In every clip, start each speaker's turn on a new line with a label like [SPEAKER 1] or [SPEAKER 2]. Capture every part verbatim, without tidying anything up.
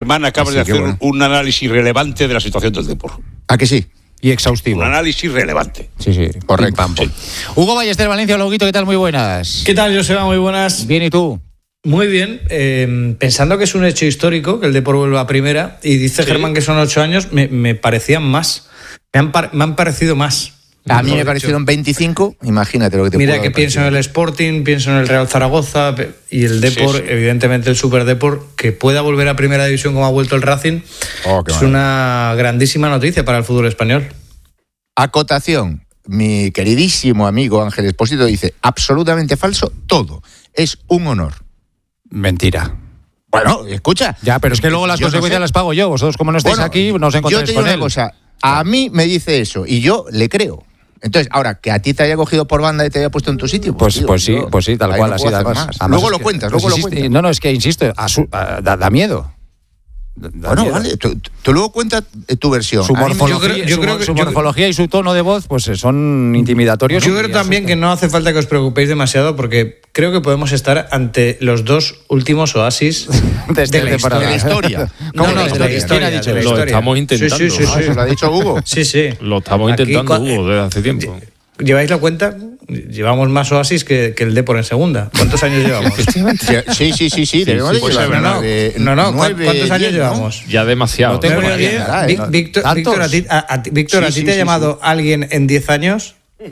[SPEAKER 1] Germán, acabas
[SPEAKER 2] Así
[SPEAKER 1] de hacer
[SPEAKER 2] bueno.
[SPEAKER 1] un análisis relevante de la situación del Depor.
[SPEAKER 2] ¿A que sí?
[SPEAKER 3] Y exhaustivo.
[SPEAKER 1] Un análisis relevante.
[SPEAKER 3] Sí, sí.
[SPEAKER 2] Correcto.
[SPEAKER 3] Pim, pam, pum.
[SPEAKER 1] Sí.
[SPEAKER 3] Hugo Ballester, Valencia, Loguito, ¿qué tal? Muy buenas.
[SPEAKER 4] ¿Qué tal, Joseba? Muy buenas.
[SPEAKER 3] Bien, ¿y tú?
[SPEAKER 4] Muy bien. Eh, pensando que es un hecho histórico que el Depor vuelva a primera, y dice
[SPEAKER 1] Sí.
[SPEAKER 4] Germán que son ocho años, me, me parecían más. Me han, par- me han parecido más.
[SPEAKER 2] A mí me
[SPEAKER 4] Mejor
[SPEAKER 2] parecieron
[SPEAKER 4] dicho.
[SPEAKER 2] veinticinco, imagínate lo que te
[SPEAKER 4] Mira
[SPEAKER 2] puedo
[SPEAKER 4] que
[SPEAKER 2] haber
[SPEAKER 4] pienso en el
[SPEAKER 2] parecido.
[SPEAKER 4] Sporting, pienso en el Real Zaragoza pe- y el Depor,
[SPEAKER 1] Sí, sí.
[SPEAKER 4] evidentemente el Super Depor, que pueda volver a primera división como ha vuelto el Racing,
[SPEAKER 2] Oh, qué
[SPEAKER 4] es
[SPEAKER 2] maravilla.
[SPEAKER 4] una grandísima noticia para el fútbol español.
[SPEAKER 2] Acotación. Mi queridísimo amigo Ángel Espósito dice, absolutamente falso, todo. Es un honor.
[SPEAKER 3] Mentira.
[SPEAKER 2] Bueno, escucha.
[SPEAKER 3] Ya, pero es que luego las
[SPEAKER 2] Yo no
[SPEAKER 3] consecuencias
[SPEAKER 2] sé.
[SPEAKER 3] las pago yo. Vosotros, como no estáis
[SPEAKER 2] Bueno,
[SPEAKER 3] aquí, no os
[SPEAKER 2] yo
[SPEAKER 3] encontráis
[SPEAKER 2] te digo
[SPEAKER 3] con
[SPEAKER 2] una
[SPEAKER 3] él.
[SPEAKER 2] cosa, a mí me dice eso y yo le creo. Entonces, ahora, que a ti te haya cogido por banda y te haya puesto en tu sitio,
[SPEAKER 3] Pues,
[SPEAKER 2] tío,
[SPEAKER 3] pues sí,
[SPEAKER 2] yo
[SPEAKER 3] pues sí, tal
[SPEAKER 2] ahí
[SPEAKER 3] cual,
[SPEAKER 2] no
[SPEAKER 3] así
[SPEAKER 2] puedo hacer
[SPEAKER 3] además.
[SPEAKER 2] más.
[SPEAKER 3] Además
[SPEAKER 2] Luego
[SPEAKER 3] es
[SPEAKER 2] lo
[SPEAKER 3] que-
[SPEAKER 2] cuentas,
[SPEAKER 3] pues
[SPEAKER 2] luego lo
[SPEAKER 3] insiste-
[SPEAKER 2] cuentas.
[SPEAKER 3] No, no, es que insisto, asu- a- da, da miedo. Da- da
[SPEAKER 2] Bueno,
[SPEAKER 3] miedo.
[SPEAKER 2] vale, tú, tú luego cuentas eh, tu versión.
[SPEAKER 3] Su
[SPEAKER 2] A mí me-
[SPEAKER 3] morfología,
[SPEAKER 4] yo creo- yo
[SPEAKER 3] su,
[SPEAKER 4] creo que-
[SPEAKER 3] su
[SPEAKER 4] yo-
[SPEAKER 3] morfología y su tono de voz pues eh, son intimidatorios.
[SPEAKER 4] Yo
[SPEAKER 3] y
[SPEAKER 4] creo también que
[SPEAKER 3] asustan.
[SPEAKER 4] no hace falta que os preocupéis demasiado porque creo que podemos estar ante los dos últimos oasis
[SPEAKER 3] De este
[SPEAKER 4] la
[SPEAKER 3] temporada.
[SPEAKER 2] de la historia.
[SPEAKER 4] No,
[SPEAKER 2] ¿Cómo
[SPEAKER 4] no,
[SPEAKER 2] de la
[SPEAKER 4] de la
[SPEAKER 2] historia?
[SPEAKER 4] historia.
[SPEAKER 3] ¿Quién ha dicho
[SPEAKER 4] de la
[SPEAKER 3] eso?
[SPEAKER 5] Lo
[SPEAKER 4] historia.
[SPEAKER 5] estamos intentando.
[SPEAKER 4] Sí, sí, sí,
[SPEAKER 2] Ah,
[SPEAKER 4] sí.
[SPEAKER 2] ¿se lo ha dicho Hugo?
[SPEAKER 4] Sí, sí.
[SPEAKER 5] Lo estamos
[SPEAKER 4] Aquí,
[SPEAKER 5] intentando,
[SPEAKER 4] cua-
[SPEAKER 5] Hugo, desde hace tiempo.
[SPEAKER 4] ¿Lleváis la cuenta? Llevamos más oasis que, que el Depor en segunda. ¿Cuántos años llevamos?
[SPEAKER 2] Sí, sí, sí, sí. debemos
[SPEAKER 5] sí,
[SPEAKER 2] de
[SPEAKER 5] pues,
[SPEAKER 2] llevar
[SPEAKER 4] no, no,
[SPEAKER 2] una de
[SPEAKER 4] no, no, ¿cu-
[SPEAKER 2] nueve,
[SPEAKER 4] ¿cuántos años
[SPEAKER 2] diez, ¿no?
[SPEAKER 4] llevamos?
[SPEAKER 5] Ya demasiado.
[SPEAKER 3] Lo tengo
[SPEAKER 4] Nueve,
[SPEAKER 3] por aquí,
[SPEAKER 4] diez.
[SPEAKER 2] ¿verdad?
[SPEAKER 4] Vic-
[SPEAKER 2] ¿no?
[SPEAKER 4] Víctor,
[SPEAKER 3] ¿Tantos?
[SPEAKER 4] Víctor, a ti, a- a ti- Víctor,
[SPEAKER 2] Sí,
[SPEAKER 4] ¿a ti
[SPEAKER 2] sí,
[SPEAKER 4] te ha
[SPEAKER 2] sí,
[SPEAKER 4] llamado alguien en diez años?